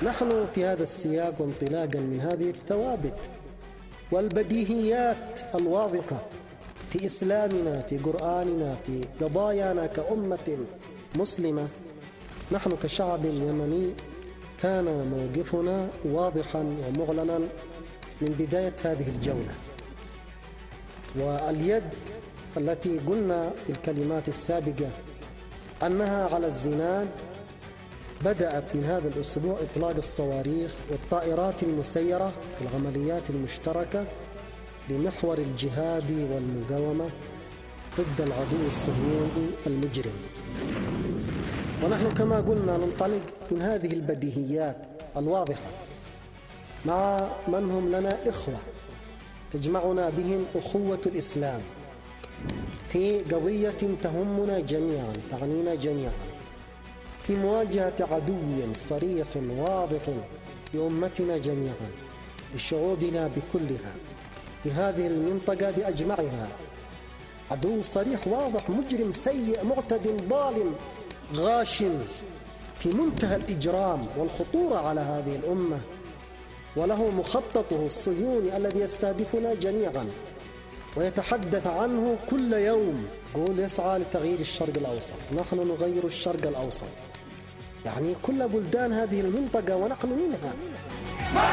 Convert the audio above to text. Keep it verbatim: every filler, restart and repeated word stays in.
نحن في هذا السياق وانطلاقا من هذه الثوابت والبديهيات الواضحة في إسلامنا، في قرآننا، في قضايانا كأمة مسلمة، نحن كشعب يمني كان موقفنا واضحا ومعلنا من بداية هذه الجولة. واليد التي قلنا في الكلمات السابقة أنها على الزناد بدأت من هذا الأسبوع إطلاق الصواريخ والطائرات المسيرة في العمليات المشتركة لمحور الجهاد والمقاومة ضد العدو الصهيوني المجرم. ونحن كما قلنا ننطلق من هذه البديهيات الواضحة مع من هم لنا إخوة تجمعنا بهم أخوة الإسلام في قضية تهمنا جميعا، تعنينا جميعا، في مواجهة عدو صريح واضح لأمتنا جميعا، لشعوبنا بكلها في هذه المنطقة بأجمعها. عدو صريح واضح مجرم سيء معتد ظالم غاشم في منتهى الإجرام والخطورة على هذه الأمة، وله مخططه الصهيوني الذي يستهدفنا جميعا ويتحدث عنه كل يوم، يقول يسعى لتغيير الشرق الأوسط، نحن نغير الشرق الأوسط، يعني كل بلدان هذه المنطقة ونحن منها.